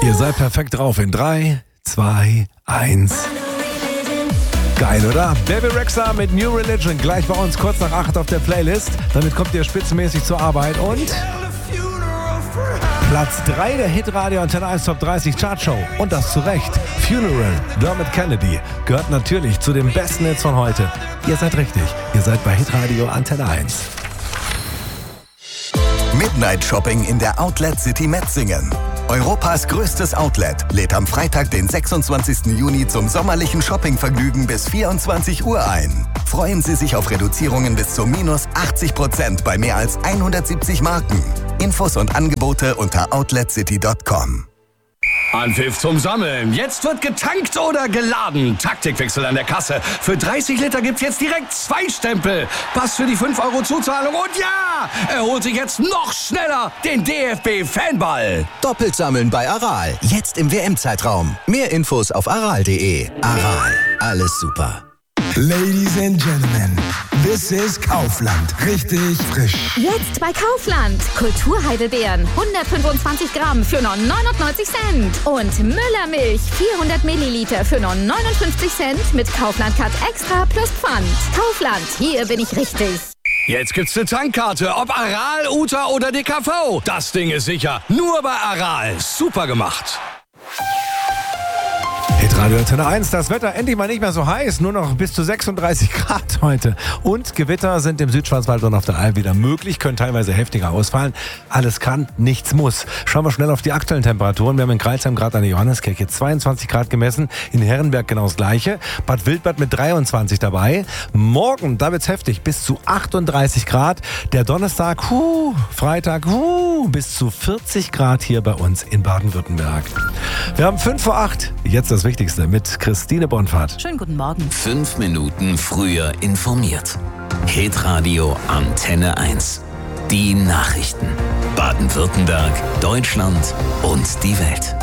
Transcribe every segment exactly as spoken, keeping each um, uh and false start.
Ihr seid perfekt drauf in drei, zwei, eins. Geil, oder? Baby Rexha mit New Religion gleich bei uns kurz nach acht auf der Playlist. Damit kommt ihr spitzenmäßig zur Arbeit und Platz drei der Hitradio Antenne eins Top dreißig Chartshow. Und das zu Recht. Funeral, Dermot Kennedy, gehört natürlich zu den besten Hits von heute. Ihr seid richtig. Ihr seid bei Hitradio Antenne eins. Midnight Shopping in der Outlet City Metzingen. Europas größtes Outlet lädt am Freitag, den sechsundzwanzigsten Juni zum sommerlichen Shoppingvergnügen bis vierundzwanzig Uhr ein. Freuen Sie sich auf Reduzierungen bis zu minus achtzig Prozent bei mehr als hundertsiebzig Marken. Infos und Angebote unter outlet city punkt com. Anpfiff zum Sammeln. Jetzt wird getankt oder geladen. Taktikwechsel an der Kasse. Für dreißig Liter gibt's jetzt direkt zwei Stempel. Pass für die fünf Euro Zuzahlung. Und ja, er holt sich jetzt noch schneller den D F B-Fanball. Doppelt sammeln bei Aral. Jetzt im W M-Zeitraum. Mehr Infos auf aral punkt de. Aral. Alles super. Ladies and Gentlemen, this is Kaufland. Richtig frisch. Jetzt bei Kaufland. Kulturheidelbeeren, hundertfünfundzwanzig Gramm für nur neunundneunzig Cent. Und Müllermilch, vierhundert Milliliter für nur neunundfünfzig Cent mit Kaufland Cut Extra plus Pfand. Kaufland, hier bin ich richtig. Jetzt gibt's eine Tankkarte, ob Aral, Uta oder D K V. Das Ding ist sicher. Nur bei Aral. Super gemacht. Hitradio Antenne eins, das Wetter endlich mal nicht mehr so heiß, nur noch bis zu sechsunddreißig Grad heute. Und Gewitter sind im Südschwarzwald und auf der Alm wieder möglich, können teilweise heftiger ausfallen. Alles kann, nichts muss. Schauen wir schnell auf die aktuellen Temperaturen. Wir haben in Crailsheim gerade an der Johanneskirche zweiundzwanzig Grad gemessen, in Herrenberg genau das gleiche. Bad Wildbad mit dreiundzwanzig dabei. Morgen, da wird's heftig, bis zu achtunddreißig Grad. Der Donnerstag, huh, Freitag, huh, bis zu vierzig Grad hier bei uns in Baden-Württemberg. Wir haben fünf vor acht, jetzt das Wichtigste mit Christine Bonfahrt. Schönen guten Morgen. Fünf Minuten früher informiert. Hitradio Antenne eins. Die Nachrichten. Baden-Württemberg, Deutschland und die Welt.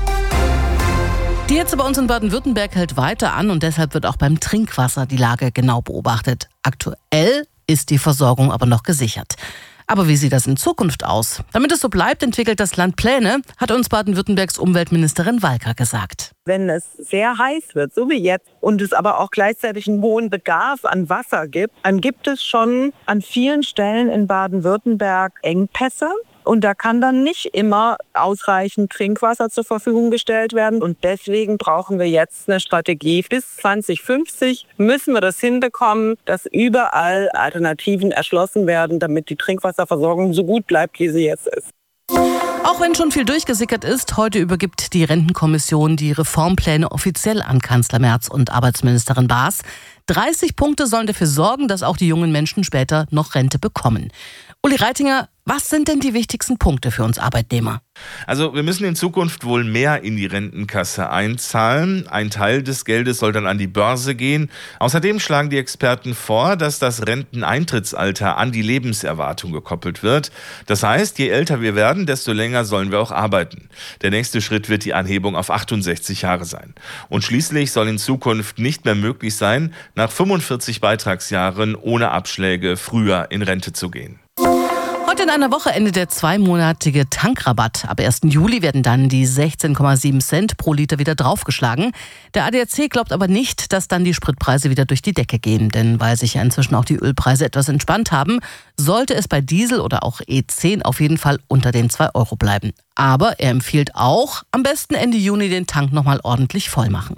Die Hitze bei uns in Baden-Württemberg hält weiter an und deshalb wird auch beim Trinkwasser die Lage genau beobachtet. Aktuell ist die Versorgung aber noch gesichert. Aber wie sieht das in Zukunft aus? Damit es so bleibt, entwickelt das Land Pläne, hat uns Baden-Württembergs Umweltministerin Walker gesagt. Wenn es sehr heiß wird, so wie jetzt, und es aber auch gleichzeitig einen hohen Bedarf an Wasser gibt, dann gibt es schon an vielen Stellen in Baden-Württemberg Engpässe. Und da kann dann nicht immer ausreichend Trinkwasser zur Verfügung gestellt werden. Und deswegen brauchen wir jetzt eine Strategie. Bis zwanzig fünfzig müssen wir das hinbekommen, dass überall Alternativen erschlossen werden, damit die Trinkwasserversorgung so gut bleibt, wie sie jetzt ist. Auch wenn schon viel durchgesickert ist, heute übergibt die Rentenkommission die Reformpläne offiziell an Kanzler Merz und Arbeitsministerin Baas. dreißig Punkte sollen dafür sorgen, dass auch die jungen Menschen später noch Rente bekommen. Uli Reitinger, was sind denn die wichtigsten Punkte für uns Arbeitnehmer? Also wir müssen in Zukunft wohl mehr in die Rentenkasse einzahlen. Ein Teil des Geldes soll dann an die Börse gehen. Außerdem schlagen die Experten vor, dass das Renteneintrittsalter an die Lebenserwartung gekoppelt wird. Das heißt, je älter wir werden, desto länger sollen wir auch arbeiten. Der nächste Schritt wird die Anhebung auf achtundsechzig Jahre sein. Und schließlich soll in Zukunft nicht mehr möglich sein, nach fünfundvierzig Beitragsjahren ohne Abschläge früher in Rente zu gehen. Heute in einer Woche endet der zweimonatige Tankrabatt. Ab ersten Juli werden dann die sechzehn Komma sieben Cent pro Liter wieder draufgeschlagen. Der A D A C glaubt aber nicht, dass dann die Spritpreise wieder durch die Decke gehen. Denn weil sich ja inzwischen auch die Ölpreise etwas entspannt haben, sollte es bei Diesel oder auch E zehn auf jeden Fall unter den zwei Euro bleiben. Aber er empfiehlt auch, am besten Ende Juni den Tank nochmal ordentlich voll machen.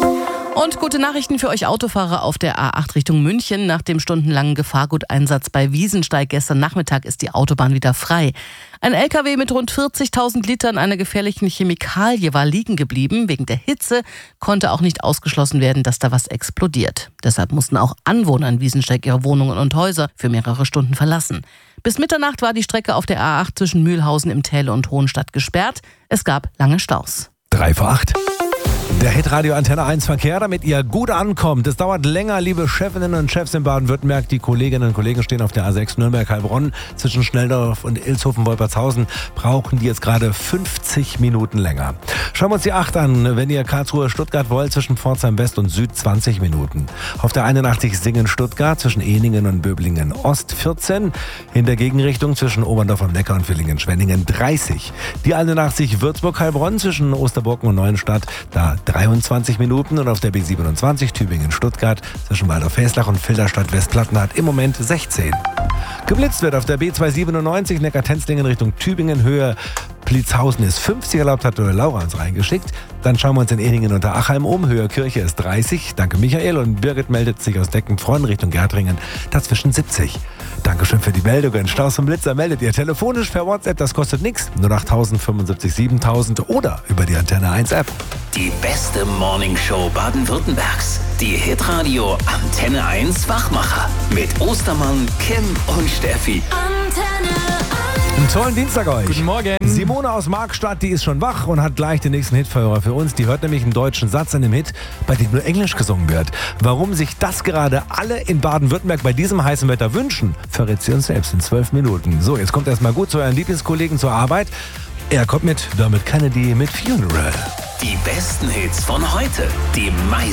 Und gute Nachrichten für euch Autofahrer auf der A acht Richtung München. Nach dem stundenlangen Gefahrguteinsatz bei Wiesensteig gestern Nachmittag ist die Autobahn wieder frei. Ein L K W mit rund vierzigtausend Litern einer gefährlichen Chemikalie war liegen geblieben. Wegen der Hitze konnte auch nicht ausgeschlossen werden, dass da was explodiert. Deshalb mussten auch Anwohner in Wiesensteig ihre Wohnungen und Häuser für mehrere Stunden verlassen. Bis Mitternacht war die Strecke auf der A acht zwischen Mühlhausen im Täle und Hohenstadt gesperrt. Es gab lange Staus. Drei vor acht. Der Hitradio Antenne eins Verkehr, damit ihr gut ankommt. Es dauert länger, liebe Chefinnen und Chefs in Baden-Württemberg. Die Kolleginnen und Kollegen stehen auf der A sechs Nürnberg-Heilbronn zwischen Schnelldorf und Ilshofen-Wolpertshausen. Brauchen die jetzt gerade fünfzig Minuten länger. Schauen wir uns die acht an. Wenn ihr Karlsruhe-Stuttgart wollt, zwischen Pforzheim West und Süd zwanzig Minuten. Auf der einundachtzig Singen-Stuttgart zwischen Ehningen und Böblingen-Ost vierzehn. In der Gegenrichtung zwischen Oberndorf am Neckar und Villingen-Schwenningen dreißig. Die einundachtzig Würzburg-Heilbronn zwischen Osterburken und Neuenstadt, da dreiundzwanzig Minuten. Und auf der B siebenundzwanzig Tübingen-Stuttgart zwischen Waldorf-Heslach und Filderstadt-Westplattenhardt im Moment sechzehn. Geblitzt wird auf der B zweihundertsiebenundneunzig Neckar-Tenzlingen Richtung Tübingen, Höhe Plitzhausen ist fünfzig erlaubt, hat Laura uns reingeschickt. Dann schauen wir uns in Ehingen unter Achheim um. Höhe Kirche ist dreißig. Danke Michael. Und Birgit meldet sich aus Deckenfronn Richtung Gärtringen. Dazwischen siebzig. Dankeschön für die Meldungen. Staus und Blitzer meldet ihr telefonisch per WhatsApp. Das kostet nichts. null acht null null fünfundsiebzig siebentausend oder über die Antenne eins App. Die beste Morningshow Baden-Württembergs. Die Hitradio Antenne eins Wachmacher. Mit Ostermann, Kim und Steffi. Antenne Einen tollen Dienstag euch. Guten Morgen. Simone aus Markstadt, die ist schon wach und hat gleich den nächsten Hitführer für uns. Die hört nämlich einen deutschen Satz in dem Hit, bei dem nur Englisch gesungen wird. Warum sich das gerade alle in Baden-Württemberg bei diesem heißen Wetter wünschen, verrät sie uns selbst in zwölf Minuten. So, jetzt kommt erstmal gut zu euren Lieblingskollegen zur Arbeit. Er kommt mit Dermot Kennedy mit Funeral. Die besten Hits von heute. Die meisten